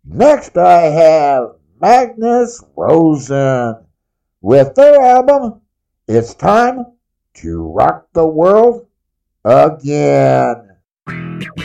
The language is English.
Next, I have Magnus Rosen with their album, It's Time to Rock the World Again.